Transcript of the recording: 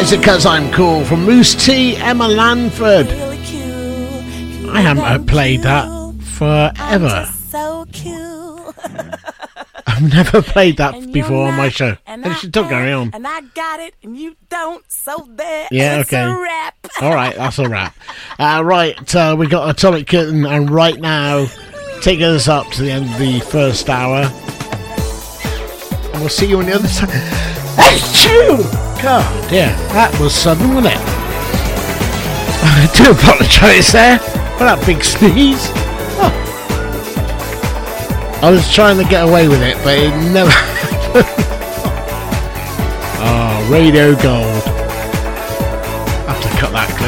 Is It 'Cause I'm Cool from Moose T, Emma Lanford. I haven't played that forever. So cute. I've never played that before on my show. And she still carry on. And I got it, and you don't, so there. Yeah, it's okay. a wrap. All right, that's a wrap. We got Atomic Kitten, and right now, taking us up to the end of the first hour. And we'll see you on the other side. Achoo! God, yeah, that was sudden, wasn't it? I do apologise there for that big sneeze. Oh. I was trying to get away with it, but it never happened. Oh, Radio Gold. I have to cut that clip.